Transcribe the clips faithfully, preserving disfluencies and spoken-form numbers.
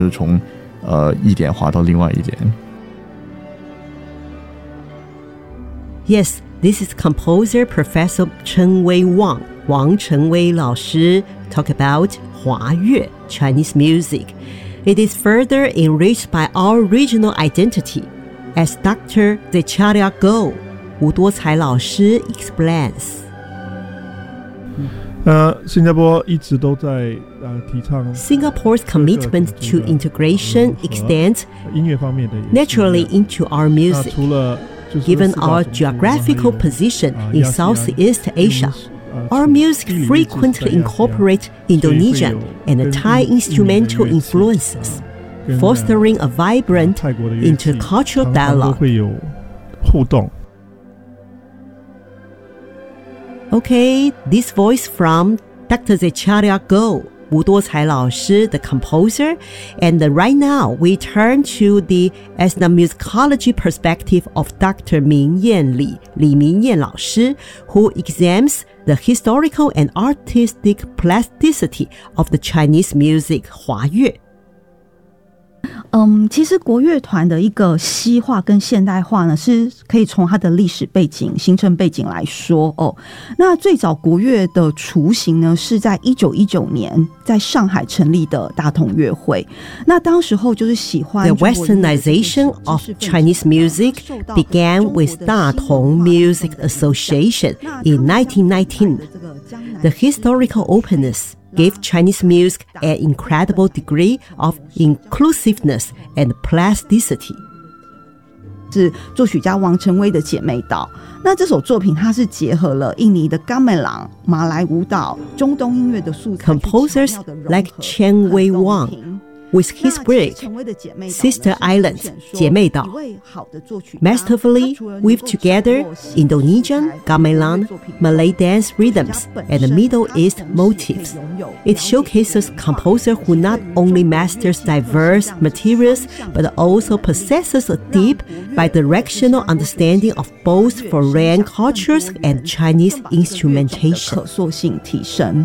就是从呃一点滑到另外一点。 Yes, this is composer Professor Chen Wei Wang, 王成威老师 talk about 华乐 Chinese music. It is further enriched by our regional identity, as Doctor Zecharia Go, 吴多才老师 explains. 呃，新加坡一直都在呃提倡 Singapore's commitment to integration extends 音乐方面的 naturally into our music. 除了 Given our geographical position in Southeast Asia, our music frequently incorporates Indonesian and Thai instrumental influences, fostering a vibrant intercultural dialogue. 会有互动。 Okay, this voice from Doctor Zecharia Go, 吴多才老师 the composer, and right now we turn to the ethnomusicology perspective of Doctor Ming Yan Li, 李明燕老师, who examines the historical and artistic plasticity of the Chinese music 华乐。 嗯，其实国乐团的一个西化跟现代化呢，是可以从它的历史背景、形成背景来说哦。那最早国乐的雏形呢，是在一九一九年在上海成立的大同乐会。那当时候就是喜欢 The westernization of Chinese music began with 大同 Music Association in nineteen nineteen. The historical openness gave Chinese music an incredible degree of inclusiveness and plasticity. 是作曲家王成威的姐妹岛。那这首作品它是结合了印尼的gamelan、马来舞蹈、中东音乐的素材。 Composers like Chen Wei Wang, with his work, Sister Islands, 姐妹岛, masterfully weave together Indonesian, gamelan, Malay dance rhythms, and Middle East motifs. It showcases composer who not only masters diverse materials, but also possesses a deep bidirectional understanding of both foreign cultures and Chinese instrumentation. 可塑性提升。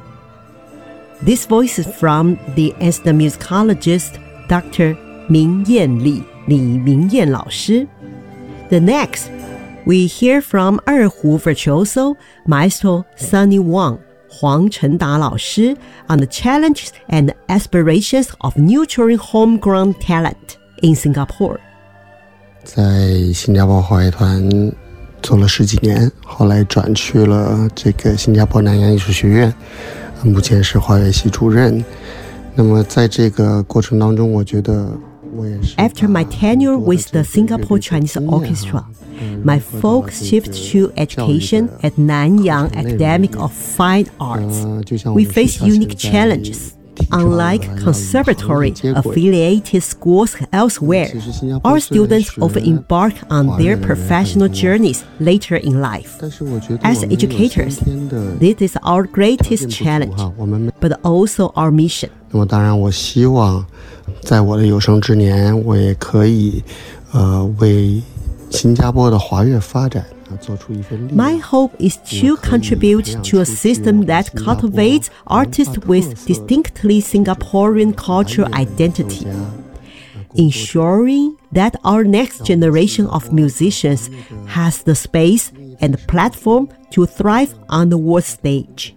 This voice is from the ethnomusicologist Doctor Ming Yan Li, 李明燕老师. The next, we hear from 二胡 virtuoso Maestro Sunny Wang, 黄成达老师, on the challenges and aspirations of nurturing homegrown talent in Singapore. 在新加坡华乐团做了十几年，后来转去了这个新加坡南洋艺术学院。 目前是华乐系主任。那么在这个过程当中，我觉得我也是。 After my tenure with the Singapore Chinese Orchestra, my focus shifted to education at Nanyang Academy of Fine Arts. We face unique challenges. Unlike conservatory-affiliated schools elsewhere, our students often embark on their professional journeys later in life. As educators, this is our greatest challenge, but also our mission. 那么当然，我希望在我的有生之年，我也可以，呃，为新加坡的华乐发展。 My hope is to contribute to a system that cultivates artists with distinctly Singaporean cultural identity, ensuring that our next generation of musicians has the space and platform to thrive on the world stage.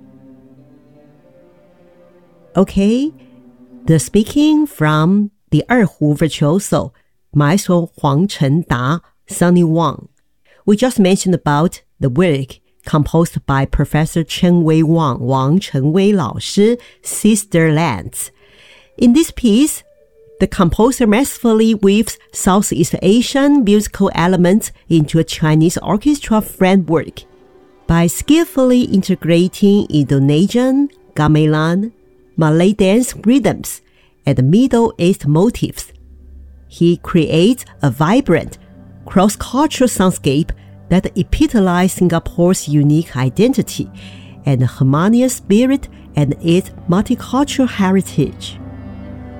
Okay, the speaking from the 二胡 virtuoso, Maestro 黄成达 Sunny Wang. We just mentioned about the work composed by Professor Chen Wei Wang, 王成威老师, Sister Lands. In this piece, the composer masterfully weaves Southeast Asian musical elements into a Chinese orchestra framework. By skillfully integrating Indonesian, gamelan, Malay dance rhythms, and Middle East motifs, he creates a vibrant, cross-cultural soundscape that epitomize Singapore's unique identity and harmonious spirit and its multicultural heritage.